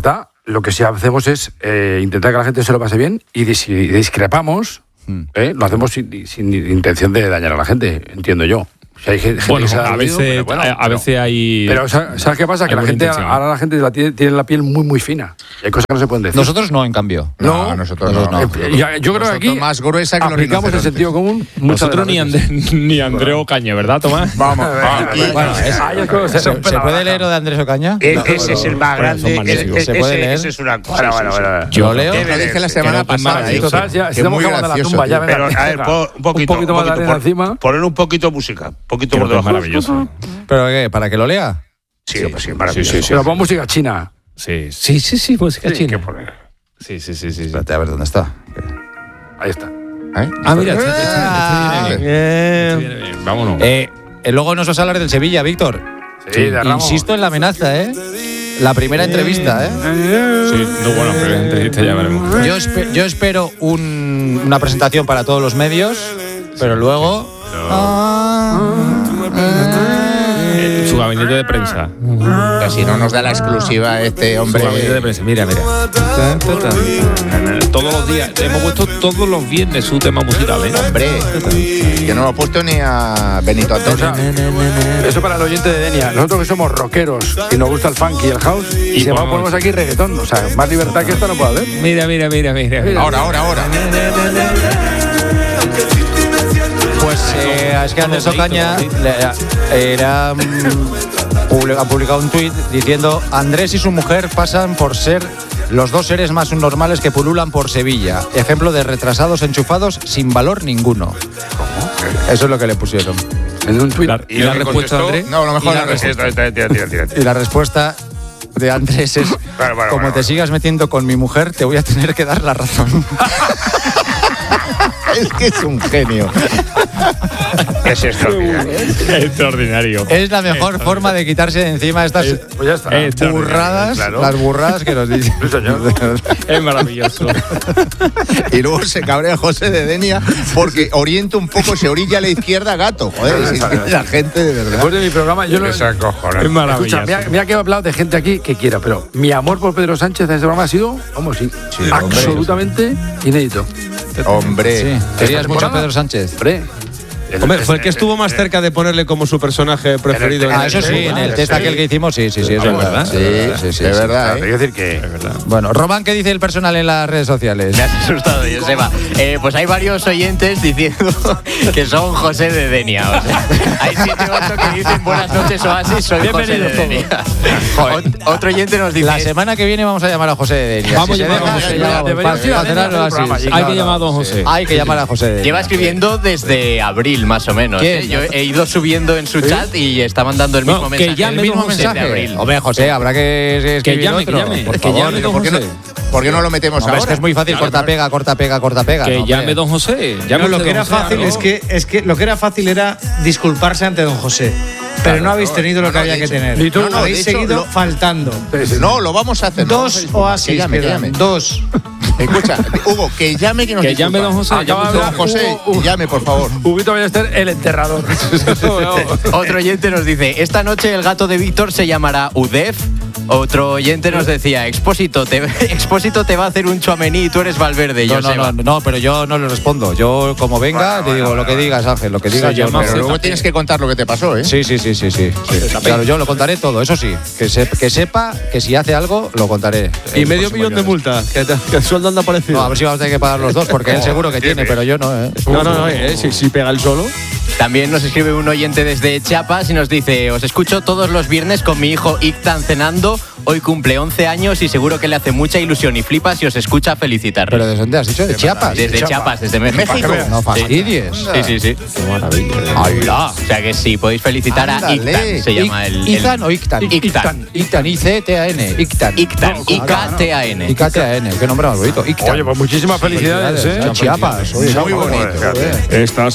[SPEAKER 7] lo que sí hacemos es eh, intentar que la gente se lo pase bien y si discrepamos, eh, lo hacemos sin, sin intención de dañar a la gente, entiendo yo. Si hay gente
[SPEAKER 5] Bueno,
[SPEAKER 7] que se ha
[SPEAKER 5] a
[SPEAKER 7] dormido,
[SPEAKER 5] veces,
[SPEAKER 7] pero bueno,
[SPEAKER 5] a, a
[SPEAKER 7] pero-
[SPEAKER 5] veces hay.
[SPEAKER 7] Pero ¿sabes sabes qué pasa? Que
[SPEAKER 5] hay
[SPEAKER 7] la
[SPEAKER 5] buena
[SPEAKER 7] gente,
[SPEAKER 5] intención.
[SPEAKER 7] ahora la gente la tiene, tiene la piel muy, muy fina. Y hay cosas que no se pueden decir.
[SPEAKER 3] Nosotros no, en cambio.
[SPEAKER 2] No,
[SPEAKER 7] No,
[SPEAKER 2] nosotros no.
[SPEAKER 3] nosotros
[SPEAKER 2] no.
[SPEAKER 7] Eh, ya- yo creo que aquí
[SPEAKER 2] Nosotros más gruesa que los
[SPEAKER 7] aplicamos el
[SPEAKER 2] rinocerontes.
[SPEAKER 7] sentido común. muchas
[SPEAKER 5] Nosotros
[SPEAKER 7] de
[SPEAKER 5] ni,
[SPEAKER 7] las veces.
[SPEAKER 5] André, ni André Ocaña, ¿verdad, Tomás?
[SPEAKER 2] Vamos, vamos.
[SPEAKER 7] Bueno,
[SPEAKER 3] Bueno, es-
[SPEAKER 7] ahí es cuando se
[SPEAKER 3] ¿Se,
[SPEAKER 7] rompe
[SPEAKER 3] se
[SPEAKER 7] la
[SPEAKER 3] puede
[SPEAKER 7] baraja.
[SPEAKER 3] leer lo de Andrés Ocaña?
[SPEAKER 1] E- ese es el más
[SPEAKER 5] Bueno, son
[SPEAKER 1] grande.
[SPEAKER 5] magníficos.
[SPEAKER 1] ese-
[SPEAKER 3] ¿Se puede
[SPEAKER 1] ese-
[SPEAKER 3] leer?
[SPEAKER 1] ese es una cosa.
[SPEAKER 7] Bueno,
[SPEAKER 1] sí,
[SPEAKER 7] bueno,
[SPEAKER 1] sí,
[SPEAKER 7] bueno.
[SPEAKER 1] sí.
[SPEAKER 3] Yo leo.
[SPEAKER 2] Lo dije la
[SPEAKER 5] Que
[SPEAKER 2] semana
[SPEAKER 5] no, es
[SPEAKER 2] pasada.
[SPEAKER 5] maravilloso.
[SPEAKER 2] ¿eh?
[SPEAKER 7] ¿Sabes? Ya,
[SPEAKER 2] Que
[SPEAKER 7] estamos
[SPEAKER 2] muy
[SPEAKER 7] acabando la
[SPEAKER 2] gracioso,
[SPEAKER 7] tumba, ya
[SPEAKER 2] tío.
[SPEAKER 7] verás.
[SPEAKER 1] Pero, a ver, pon un poquito.
[SPEAKER 7] Un poquito más de arena
[SPEAKER 1] pon-
[SPEAKER 7] encima.
[SPEAKER 1] Poner un poquito de música. Un poquito por
[SPEAKER 5] Creo que es
[SPEAKER 1] debajo.
[SPEAKER 5] maravilloso.
[SPEAKER 3] ¿Pero qué? ¿Para que lo lea?
[SPEAKER 1] Sí, hombre, sí, maravilloso.
[SPEAKER 5] sí, sí,
[SPEAKER 7] Pero pon música china.
[SPEAKER 5] Sí, sí, sí, sí, música
[SPEAKER 1] Sí,
[SPEAKER 5] china.
[SPEAKER 1] ¿qué poner?
[SPEAKER 5] Sí, sí, sí, sí. sí.
[SPEAKER 3] Espérate, a ver dónde está.
[SPEAKER 7] Ahí está.
[SPEAKER 2] ¿Eh?
[SPEAKER 5] Ah, mira, este, este- este
[SPEAKER 3] Ah.
[SPEAKER 5] viene bien. Este viene bien. Vámonos.
[SPEAKER 3] Eh, eh, luego nos vas a hablar del Sevilla, Víctor.
[SPEAKER 7] Sí, de Ramos.
[SPEAKER 3] Insisto en la amenaza, ¿eh? La primera entrevista, ¿eh?
[SPEAKER 5] Sí, no, bueno, pero en entrevista ya veremos.
[SPEAKER 3] Yo, espe- yo espero un- una presentación para todos los medios, pero luego... Ah,
[SPEAKER 5] Eh, Su gabinete de prensa.
[SPEAKER 2] Que si no nos da la exclusiva este
[SPEAKER 5] Su
[SPEAKER 2] hombre.
[SPEAKER 5] gabinete de prensa. Mira, mira. Todos los días. Hemos puesto todos los viernes su tema musical, ¿eh?
[SPEAKER 2] Hombre, que no lo he puesto ni a Benito
[SPEAKER 7] O sea,
[SPEAKER 2] Antonio.
[SPEAKER 7] eso para el oyente de Denia. Nosotros que somos rockeros y nos gusta el funk y el house, y se
[SPEAKER 5] ponemos-
[SPEAKER 7] ponemos aquí reggaetón. O sea, más libertad que esta no puede haber.
[SPEAKER 5] Mira, mira, mira, mira. mira.
[SPEAKER 2] Ahora, ahora, ahora.
[SPEAKER 3] Pues eh, es que Andrés Ocaña le- era, mm, publi- ha publicado un tuit diciendo Andrés y su mujer pasan por ser los dos seres más normales que pululan por Sevilla. Ejemplo de retrasados enchufados sin valor ninguno. Eso es lo que le pusieron.
[SPEAKER 7] En un tuit.
[SPEAKER 5] La- ¿Y la respuesta de Andrés?
[SPEAKER 2] No, a lo mejor
[SPEAKER 3] Y la
[SPEAKER 2] la respuesta.
[SPEAKER 1] Tira, tira, tira, tira, tira.
[SPEAKER 3] Y la respuesta de Andrés es,
[SPEAKER 1] Bueno, bueno,
[SPEAKER 3] como
[SPEAKER 1] bueno,
[SPEAKER 3] te
[SPEAKER 1] bueno.
[SPEAKER 3] sigas metiendo con mi mujer, te voy a tener que dar la razón.
[SPEAKER 2] Es que es un genio.
[SPEAKER 1] Es extraordinario.
[SPEAKER 5] Extraordinario.
[SPEAKER 3] Es la mejor forma de quitarse de encima estas
[SPEAKER 7] Pues ya está.
[SPEAKER 5] Extraordinario,
[SPEAKER 3] burradas,
[SPEAKER 5] claro.
[SPEAKER 3] las burradas que nos dicen.
[SPEAKER 5] Es maravilloso.
[SPEAKER 2] Y luego se cabrea José de Denia porque orienta un poco, se orilla a la izquierda gato. Joder, es que la gente de verdad.
[SPEAKER 7] Después de mi programa, yo no.
[SPEAKER 1] Es acojonante.
[SPEAKER 5] Es maravilloso.
[SPEAKER 7] Escucha, mira, mira que he hablado de gente aquí que quiera, pero mi amor por Pedro Sánchez en este programa ha sido, vamos, sí,
[SPEAKER 2] hombre.
[SPEAKER 7] absolutamente inédito.
[SPEAKER 2] Hombre.
[SPEAKER 3] Sí, querías mucho a
[SPEAKER 7] temporada?
[SPEAKER 3] Pedro Sánchez.
[SPEAKER 7] Hombre.
[SPEAKER 6] Hombre, fue el que estuvo más cerca de ponerle como su personaje preferido.
[SPEAKER 3] Ah, eso sí, en el test aquel que hicimos, sí, sí, sí, es verdad.
[SPEAKER 2] Sí,
[SPEAKER 3] sí, sí,
[SPEAKER 2] es
[SPEAKER 3] sí.
[SPEAKER 2] verdad,
[SPEAKER 7] Te
[SPEAKER 2] ¿eh?
[SPEAKER 7] quiero decir que.
[SPEAKER 3] Bueno, Román, ¿qué dice el personal en las redes sociales?
[SPEAKER 8] Me has asustado, Joseba. Eh, pues hay varios oyentes diciendo que son José de Denia. O sea, hay siete u ocho que dicen buenas noches Oasis, soy José de
[SPEAKER 7] Bienvenidos
[SPEAKER 8] Denia. Ot- Otro oyente nos dice...
[SPEAKER 3] La semana que viene vamos a llamar a José de Denia.
[SPEAKER 5] Vamos
[SPEAKER 3] Si
[SPEAKER 5] a
[SPEAKER 3] se
[SPEAKER 5] llamar a
[SPEAKER 3] deja,
[SPEAKER 5] José.
[SPEAKER 3] ya,
[SPEAKER 7] Deberíamos
[SPEAKER 3] para-
[SPEAKER 7] ir a
[SPEAKER 3] para
[SPEAKER 7] Denia
[SPEAKER 3] hacerlo
[SPEAKER 7] a hacer un
[SPEAKER 3] así.
[SPEAKER 7] programa.
[SPEAKER 5] Hay
[SPEAKER 3] No,
[SPEAKER 5] que
[SPEAKER 3] no,
[SPEAKER 5] llamar a don José.
[SPEAKER 3] Hay que llamar a José de Denia.
[SPEAKER 8] Lleva escribiendo desde abril, más o menos.
[SPEAKER 3] ¿Quién?
[SPEAKER 8] ¿eh? Yo he ido subiendo en su chat y está mandando el
[SPEAKER 5] No,
[SPEAKER 8] mismo
[SPEAKER 5] que
[SPEAKER 8] mensaje.
[SPEAKER 5] llame
[SPEAKER 8] el mismo
[SPEAKER 5] don José.
[SPEAKER 8] mensaje de
[SPEAKER 3] mensaje.
[SPEAKER 8] abril.
[SPEAKER 3] Hombre, José, habrá que
[SPEAKER 5] Que
[SPEAKER 3] escribir
[SPEAKER 5] llame,
[SPEAKER 3] otro,
[SPEAKER 5] que llame.
[SPEAKER 3] por
[SPEAKER 5] Que
[SPEAKER 3] favor.
[SPEAKER 5] llame don
[SPEAKER 2] ¿Por qué no,
[SPEAKER 5] José.
[SPEAKER 2] por qué no lo metemos
[SPEAKER 3] Hombre,
[SPEAKER 2] ahora?
[SPEAKER 3] es que es muy fácil, corta, pega, corta, pega, corta, pega.
[SPEAKER 5] Que
[SPEAKER 3] no,
[SPEAKER 5] llame
[SPEAKER 3] hombre.
[SPEAKER 5] don José. Llame
[SPEAKER 4] No, lo
[SPEAKER 5] usted
[SPEAKER 4] que era
[SPEAKER 5] don José,
[SPEAKER 4] fácil
[SPEAKER 5] ¿no?
[SPEAKER 4] es que, es que lo que era fácil era disculparse ante don José. Pero no habéis tenido lo
[SPEAKER 2] No,
[SPEAKER 4] que
[SPEAKER 2] no,
[SPEAKER 4] había
[SPEAKER 2] de
[SPEAKER 4] que
[SPEAKER 2] hecho-
[SPEAKER 4] tener.
[SPEAKER 7] Ni tú. No, no,
[SPEAKER 4] habéis
[SPEAKER 2] de hecho,
[SPEAKER 4] seguido
[SPEAKER 2] lo-
[SPEAKER 4] faltando.
[SPEAKER 2] No, lo vamos a hacer. no vamos a
[SPEAKER 4] Dos
[SPEAKER 2] disculpar.
[SPEAKER 4] oasis,
[SPEAKER 2] Que llame, que
[SPEAKER 4] quedan,
[SPEAKER 2] llame.
[SPEAKER 4] dos.
[SPEAKER 2] Escucha, Hugo, que llame que nos
[SPEAKER 5] Que llame don
[SPEAKER 2] disculpa.
[SPEAKER 5] José. llame
[SPEAKER 7] Acaba de
[SPEAKER 5] usted.
[SPEAKER 2] Don
[SPEAKER 7] hablar
[SPEAKER 2] José,
[SPEAKER 7] Hugo, Hugo.
[SPEAKER 2] llame, por favor.
[SPEAKER 7] Huguito Ballester, el enterrador.
[SPEAKER 8] Otro oyente nos dice, esta noche el gato de Víctor se llamará Udef. Otro oyente nos decía, Expósito te, Expósito te va a hacer un chuamení y tú eres Valverde,
[SPEAKER 3] No, no,
[SPEAKER 8] Joseba.
[SPEAKER 3] no, no, pero yo no le respondo. Yo, como venga, le digo lo que digas, Ángel, lo que digas.
[SPEAKER 5] Se
[SPEAKER 3] yo
[SPEAKER 5] llama
[SPEAKER 3] no-
[SPEAKER 2] Pero
[SPEAKER 5] José.
[SPEAKER 2] luego tienes que contar lo que te pasó, ¿eh?
[SPEAKER 3] Sí, sí, sí, sí, sí. sí. Claro, yo lo contaré todo, eso sí. Que, se- que sepa que si hace algo, lo contaré.
[SPEAKER 6] Y
[SPEAKER 3] El
[SPEAKER 6] medio
[SPEAKER 3] próximo
[SPEAKER 6] millón de
[SPEAKER 3] lunes.
[SPEAKER 6] multa, que, te- que el sueldo anda parecido.
[SPEAKER 3] No, a ver si vamos a tener que pagar los dos, porque él seguro que tiene, pero yo no, ¿eh?
[SPEAKER 6] no, no, no, eh, si, si pega el solo.
[SPEAKER 8] También nos escribe un oyente desde Chiapas y nos dice, os escucho todos los viernes con mi hijo Ictan cenando, hoy cumple once años y seguro que le hace mucha ilusión y flipa si os escucha felicitarle.
[SPEAKER 3] ¿Pero de dónde has dicho? ¿De Chiapas?
[SPEAKER 8] Desde Chiapas, desde México.
[SPEAKER 3] No fastidies.
[SPEAKER 8] Sí, sí, sí.
[SPEAKER 5] Qué maravilla.
[SPEAKER 8] ¡Hala! O sea que sí, podéis felicitar a
[SPEAKER 2] Ándale.
[SPEAKER 8] Ictan, se llama el... el-
[SPEAKER 3] ¿Ictan o Ictan?
[SPEAKER 8] Ictan.
[SPEAKER 3] Ictan, I C T A N. Ictan.
[SPEAKER 8] Ictan, I K T A N.
[SPEAKER 3] I K T A N. Qué nombre más bonito. Ictan.
[SPEAKER 7] Oye, pues muchísimas felicidades, ¿eh?
[SPEAKER 3] A Chiapas. Oye,
[SPEAKER 2] Muy
[SPEAKER 3] no,
[SPEAKER 2] bonito.
[SPEAKER 3] joder.
[SPEAKER 6] Esta